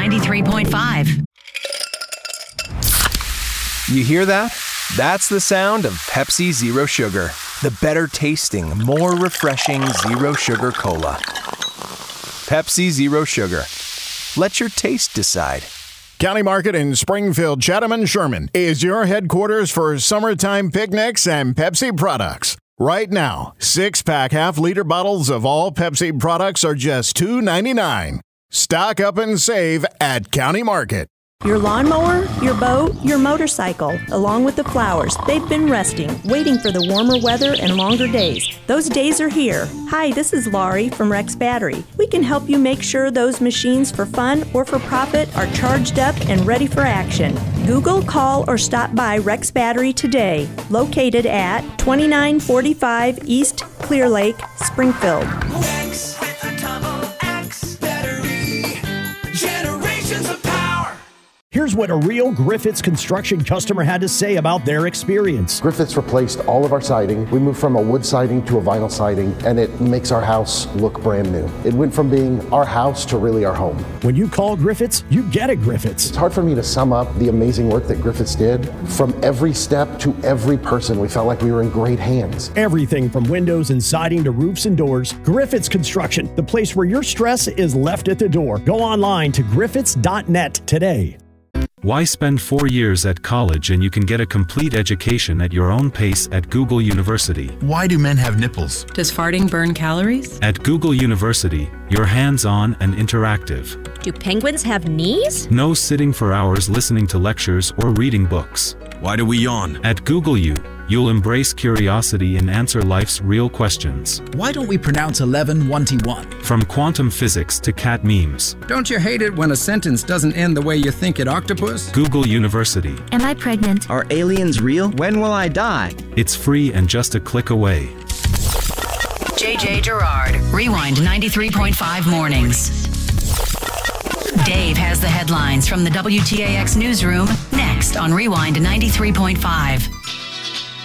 93.5. You hear that? That's the sound of Pepsi Zero Sugar. The better tasting, more refreshing Zero Sugar Cola. Pepsi Zero Sugar. Let your taste decide. County Market in Springfield, Chatham, and Sherman is your headquarters for summertime picnics and Pepsi products. Right now, 6-pack half-liter bottles of all Pepsi products are just $2.99. Stock up and save at County Market. Your lawnmower, your boat, your motorcycle, along with the flowers, they've been resting, waiting for the warmer weather and longer days. Those days are here. Hi, this is Laurie from Rex Battery. We can help you make sure those machines for fun or for profit are charged up and ready for action. Google, call, or stop by Rex Battery today, located at 2945 East Clear Lake, Springfield. Rex with a double X battery. Generations of power. Here's what a real Griffiths Construction customer had to say about their experience. Griffiths replaced all of our siding. We moved from a wood siding to a vinyl siding, and it makes our house look brand new. It went from being our house to really our home. When you call Griffiths, you get a Griffiths. It's hard for me to sum up the amazing work that Griffiths did. From every step to every person, we felt like we were in great hands. Everything from windows and siding to roofs and doors. Griffiths Construction, the place where your stress is left at the door. Go online to griffiths.net today. Why spend 4 years at college and you can get a complete education at your own pace at Google University? Why do men have nipples? Does farting burn calories? At Google University, you're hands-on and interactive. Do penguins have knees? No sitting for hours listening to lectures or reading books. Why do we yawn? At Google you'll embrace curiosity and answer life's real questions. Why don't we pronounce 11 one-to-one? From quantum physics to cat memes. Don't you hate it when a sentence doesn't end the way you think it octopus? Google University. Am I pregnant? Are aliens real? When will I die? It's free and just a click away. JJ Gerard, Rewind 93.5 Mornings. Dave has the headlines from the WTAX newsroom next on Rewind 93.5.